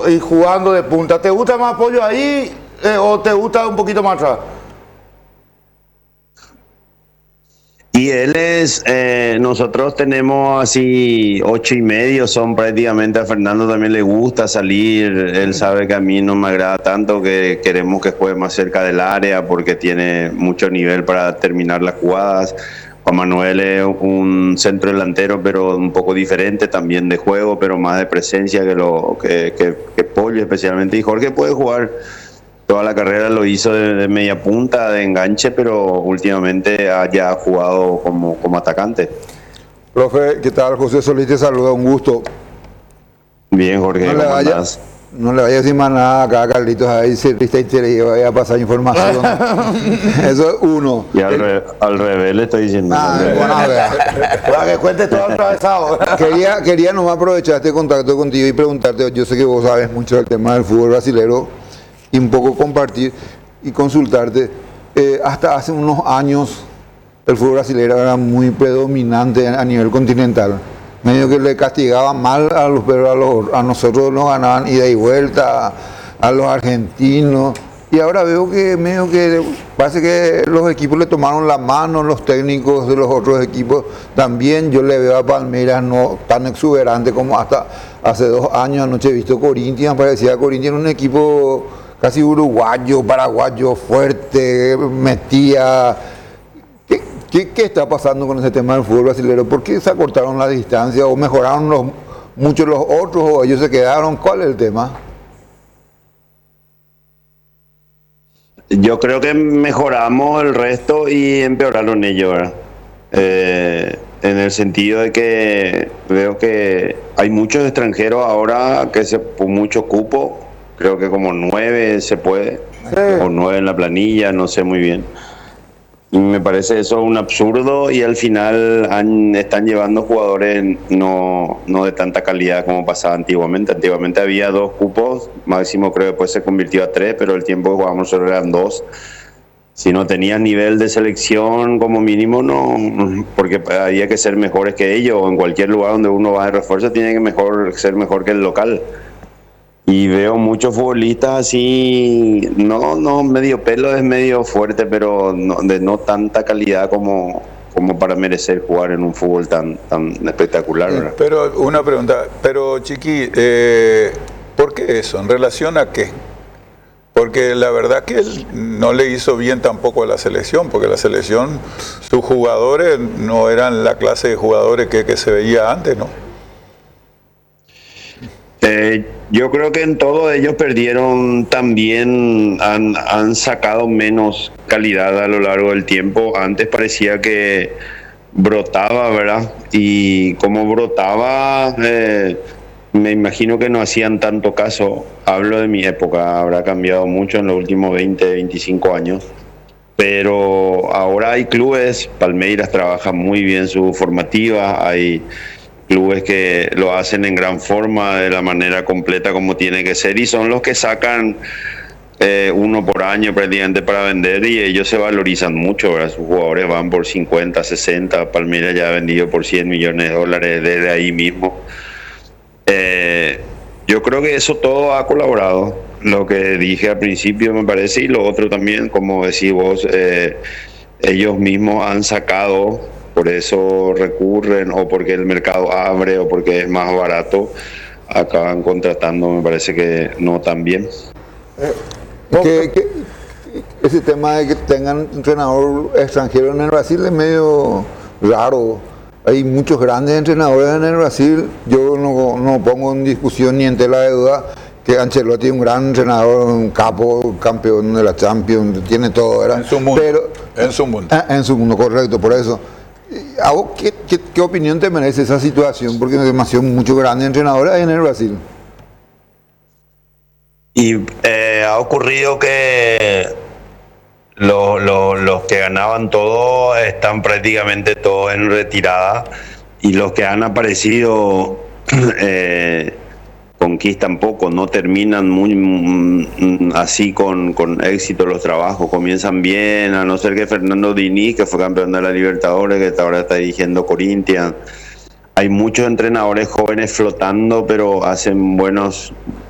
y jugando de punta. ¿Te gusta más Pollo ahí o te gusta un poquito más atrás? Y él es, nosotros tenemos así 8:30, son prácticamente, a Fernando también le gusta salir, él sabe que a mí no me agrada tanto, que queremos que juegue más cerca del área porque tiene mucho nivel para terminar las jugadas. Juan Manuel es un centro delantero, pero un poco diferente también de juego, pero más de presencia que Pollo especialmente. Y Jorge puede jugar. Toda la carrera lo hizo de media punta, de enganche, pero últimamente ya ha jugado como atacante. Profe, ¿qué tal? José Solís te saluda, un gusto. Bien, Jorge, No le ¿cómo vaya, andás? no le vaya a decir más nada acá a Carlitos, ahí se y vaya a pasar información. Eso es uno. Y al revés le estoy diciendo. Bueno, a ver. Para que cuente todo atravesado. Quería nomás aprovechar este contacto contigo y preguntarte, yo sé que vos sabes mucho del tema del fútbol brasilero, y un poco compartir y consultarte. Hasta hace unos años el fútbol brasileño era muy predominante a nivel continental. Medio que le castigaban mal a los, pero a nosotros nos ganaban ida y vuelta, a los argentinos. Y ahora veo que medio que parece que los equipos le tomaron la mano, los técnicos de los otros equipos también. Yo le veo a Palmeiras no tan exuberante como hasta hace 2 años. Anoche he visto Corinthians, parecía Corinthians un equipo casi uruguayo, paraguayo, fuerte, metía. ¿Qué está pasando con ese tema del fútbol brasileño? ¿Por qué se acortaron las distancias o mejoraron mucho los otros o ellos se quedaron? ¿Cuál es el tema? Yo creo que mejoramos el resto y empeoraron ellos, ¿verdad? En el sentido de que veo que hay muchos extranjeros ahora que con mucho cupo, creo que como 9 se puede, o 9 en la planilla, no sé muy bien. Y me parece eso un absurdo y al final están llevando jugadores no de tanta calidad como pasaba antiguamente. Antiguamente había 2 cupos, máximo creo que después se convirtió a 3, pero el tiempo que jugábamos solo eran 2. Si no tenías nivel de selección como mínimo, no, porque había que ser mejores que ellos, o en cualquier lugar donde uno va de refuerzo tiene que ser mejor que el local. Y veo muchos futbolistas así, no medio pelo es medio fuerte, pero de no tanta calidad como para merecer jugar en un fútbol tan espectacular, ¿verdad? Pero una pregunta, pero Chiqui, ¿por qué eso? ¿En relación a qué? Porque la verdad que él no le hizo bien tampoco a la selección, porque la selección, sus jugadores no eran la clase de jugadores que se veía antes, ¿no? Yo creo que en todos ellos perdieron también, han sacado menos calidad a lo largo del tiempo. Antes parecía que brotaba, ¿verdad? Y como brotaba, me imagino que no hacían tanto caso. Hablo de mi época, habrá cambiado mucho en los últimos 20, 25 años. Pero ahora hay clubes, Palmeiras trabaja muy bien su formativa, hay clubes que lo hacen en gran forma, de la manera completa como tiene que ser, y son los que sacan uno por año prácticamente para vender, y ellos se valorizan mucho, ¿verdad? Sus jugadores van por 50, 60, Palmeiras ya ha vendido por $100 millones desde ahí mismo. Yo creo que eso todo ha colaborado, lo que dije al principio me parece, y lo otro también, como decís vos, ellos mismos han sacado, por eso recurren, o porque el mercado abre, o porque es más barato, acaban contratando, me parece que no tan bien. Ese tema de que tengan entrenador extranjero en el Brasil es medio raro. Hay muchos grandes entrenadores en el Brasil. Yo no pongo en discusión ni en tela de duda que Ancelotti es un gran entrenador, un capo, campeón de la Champions, tiene todo, ¿verdad? En su mundo. Pero, en su mundo. En su mundo, correcto, por eso. ¿Qué opinión te merece esa situación? Porque hay demasiado muchos grandes entrenadores ahí en el Brasil. Y ha ocurrido que los que ganaban todo están prácticamente todos en retirada, y los que han aparecido conquistan poco, no terminan muy así con éxito los trabajos, comienzan bien, a no ser que Fernando Diniz, que fue campeón de la Libertadores, que ahora está dirigiendo Corinthians. Hay muchos entrenadores jóvenes flotando, pero hacen buenos